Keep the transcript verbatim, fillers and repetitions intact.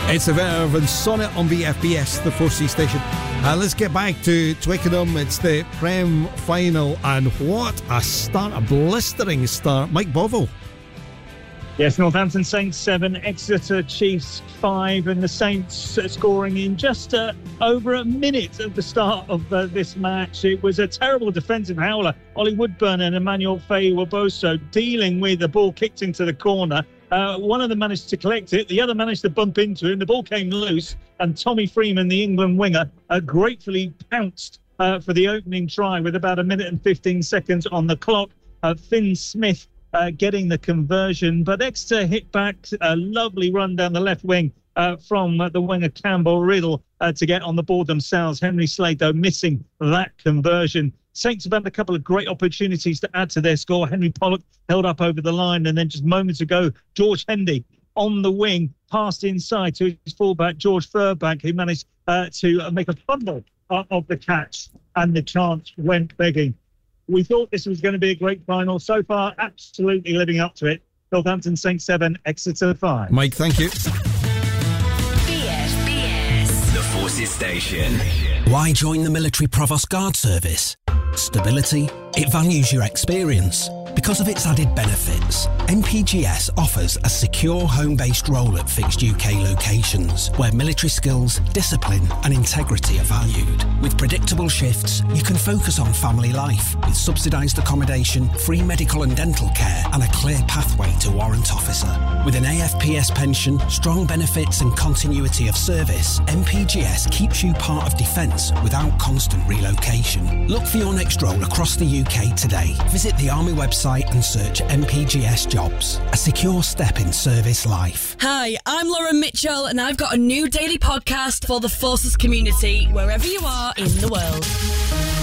It's a Verve and Sonnet on V F B S, the four C station. Uh, let's get back to Twickenham. It's the Prem final, and what a start, a blistering start. Mike Bovill. Yes, Northampton Saints seven, Exeter Chiefs five, and the Saints scoring in just uh, over a minute of the start of uh, this match. It was a terrible defensive howler. Ollie Woodburn and Emmanuel Faye were both so dealing with the ball kicked into the corner. Uh, one of them managed to collect it, the other managed to bump into him. The ball came loose, and Tommy Freeman, the England winger, uh, gratefully pounced uh, for the opening try with about a minute and fifteen seconds on the clock. Uh, Finn Smith Uh, getting the conversion, but Exeter hit back a lovely run down the left wing uh, from uh, the winger Campbell Riddle uh, to get on the board themselves. Henry Slade, though, missing that conversion. Saints have had a couple of great opportunities to add to their score. Henry Pollock held up over the line, and then just moments ago, George Hendy on the wing passed inside to his fullback, George Furbank, who managed uh, to uh, make a fumble uh, of the catch, and the chance went begging. We thought this was going to be a great final. So far, absolutely living up to it. Northampton Saints seven, Exeter five. Mike, thank you. B S B S. The Forces Station. Why join the Military Provost Guard Service? Stability. It values your experience. Because of its added benefits, M P G S offers a secure home-based role at fixed U K locations where military skills, discipline and integrity are valued. With predictable shifts, you can focus on family life with subsidised accommodation, free medical and dental care and a clear pathway to warrant officer. With an A F P S pension, strong benefits and continuity of service, M P G S keeps you part of defence without constant relocation. Look for your next role across the U K today. Visit the Army website and search M P G S jobs. A secure step in service life. Hi, I'm Lauren Mitchell, and I've got a new daily podcast for the Forces community, wherever you are in the world.